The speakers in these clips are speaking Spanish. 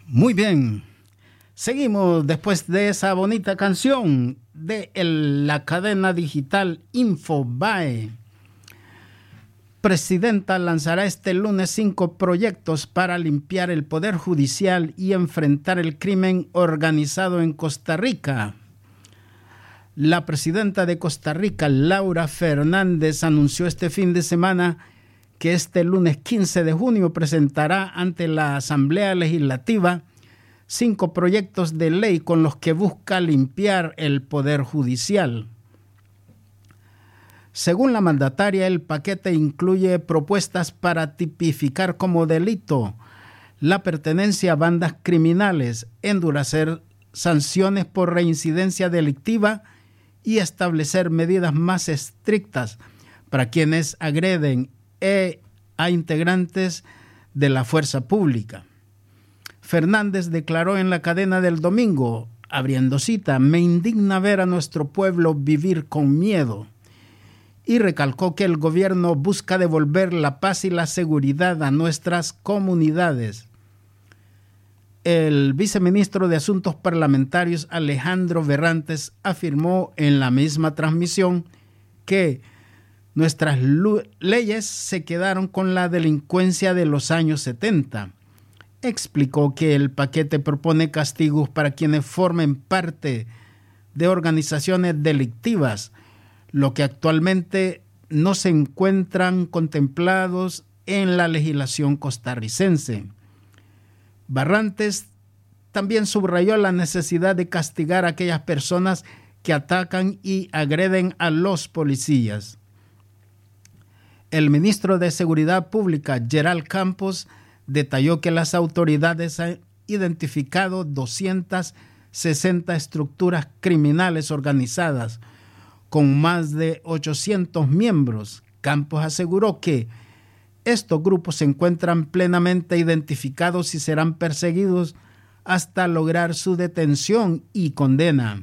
Muy bien, seguimos después de esa bonita canción de la cadena digital Infobae. Presidenta lanzará este lunes 5 proyectos para limpiar el Poder Judicial y enfrentar el crimen organizado en Costa Rica. La presidenta de Costa Rica, Laura Fernández, anunció este fin de semana que este lunes 15 de junio presentará ante la Asamblea Legislativa 5 proyectos de ley con los que busca limpiar el Poder Judicial. Según la mandataria, el paquete incluye propuestas para tipificar como delito la pertenencia a bandas criminales, endurecer sanciones por reincidencia delictiva y establecer medidas más estrictas para quienes agreden a integrantes de la fuerza pública. Fernández declaró en la cadena del domingo, abriendo cita, "Me indigna ver a nuestro pueblo vivir con miedo", y recalcó que el gobierno busca devolver la paz y la seguridad a nuestras comunidades. El viceministro de Asuntos Parlamentarios, Alejandro Berrantes, afirmó en la misma transmisión que nuestras leyes se quedaron con la delincuencia de los años 70. Explicó que el paquete propone castigos para quienes formen parte de organizaciones delictivas, lo que actualmente no se encuentran contemplados en la legislación costarricense. Berrantes también subrayó la necesidad de castigar a aquellas personas que atacan y agreden a los policías. El ministro de Seguridad Pública, Gerald Campos, detalló que las autoridades han identificado 260 estructuras criminales organizadas con más de 800 miembros. Campos aseguró que estos grupos se encuentran plenamente identificados y serán perseguidos hasta lograr su detención y condena.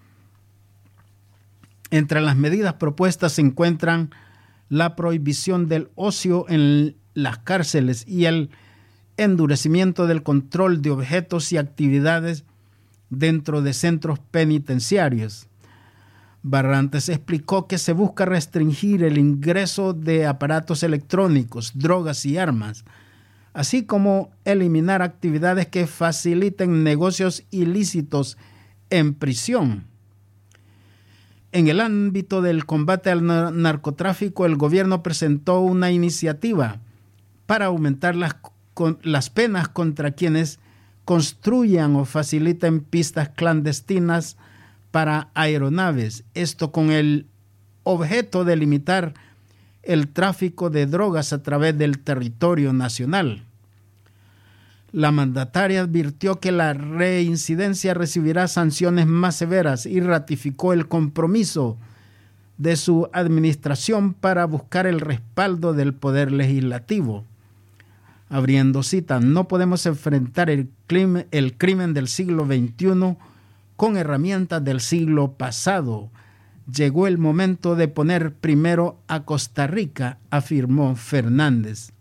Entre las medidas propuestas se encuentran la prohibición del ocio en las cárceles y el endurecimiento del control de objetos y actividades dentro de centros penitenciarios. Berrantes explicó que se busca restringir el ingreso de aparatos electrónicos, drogas y armas, así como eliminar actividades que faciliten negocios ilícitos en prisión. En el ámbito del combate al narcotráfico, el gobierno presentó una iniciativa para aumentar las penas contra quienes construyan o faciliten pistas clandestinas para aeronaves, esto con el objeto de limitar el tráfico de drogas a través del territorio nacional. La mandataria advirtió que la reincidencia recibirá sanciones más severas y ratificó el compromiso de su administración para buscar el respaldo del Poder Legislativo. Abriendo cita, "No podemos enfrentar el crimen del siglo XXI con herramientas del siglo pasado. Llegó el momento de poner primero a Costa Rica", afirmó Fernández.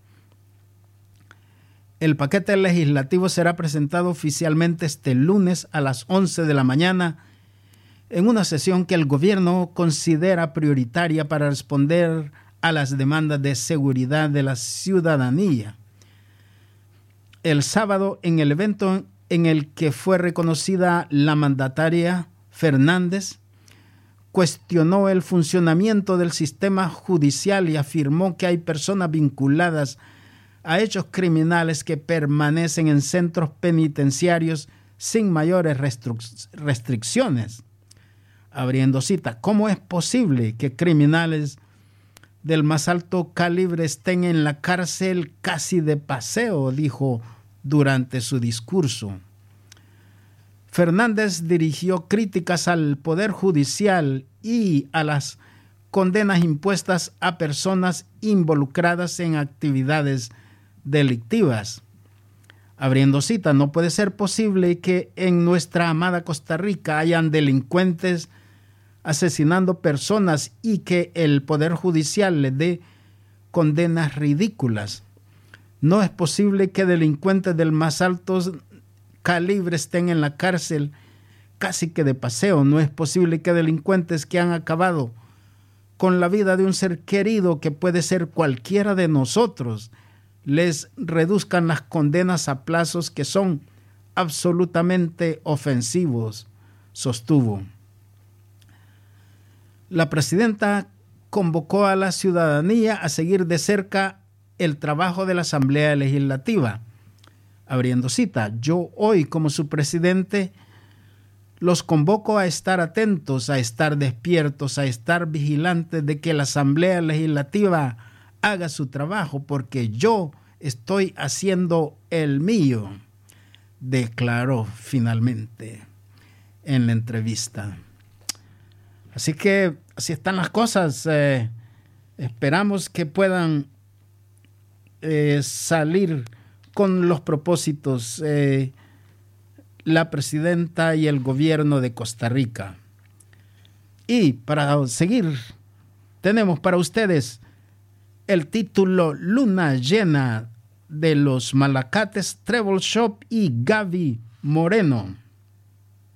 El paquete legislativo será presentado oficialmente este lunes a las 11 de la mañana en una sesión que el gobierno considera prioritaria para responder a las demandas de seguridad de la ciudadanía. El sábado, en el evento en el que fue reconocida la mandataria, Fernández cuestionó el funcionamiento del sistema judicial y afirmó que hay personas vinculadas a hechos criminales que permanecen en centros penitenciarios sin mayores restricciones. Abriendo cita, "¿Cómo es posible que criminales del más alto calibre estén en la cárcel casi de paseo?", dijo durante su discurso. Fernández dirigió críticas al Poder Judicial y a las condenas impuestas a personas involucradas en actividades delictivas. Abriendo cita, "No puede ser posible que en nuestra amada Costa Rica hayan delincuentes asesinando personas y que el Poder Judicial les dé condenas ridículas. No es posible que delincuentes del más alto calibre estén en la cárcel casi que de paseo. No es posible que delincuentes que han acabado con la vida de un ser querido, que puede ser cualquiera de nosotros, les reduzcan las condenas a plazos que son absolutamente ofensivos, sostuvo. La presidenta convocó a la ciudadanía a seguir de cerca el trabajo de la Asamblea Legislativa, abriendo cita: yo hoy, como su presidente, los convoco a estar atentos, a estar despiertos, a estar vigilantes de que la Asamblea Legislativa haga su trabajo, porque yo estoy haciendo el mío, declaró finalmente en la entrevista. Así que así están las cosas. Esperamos que puedan salir con los propósitos la presidenta y el gobierno de Costa Rica. Y para seguir, tenemos para ustedes el título Luna Llena de los Malacates Treble Shop y Gaby Moreno.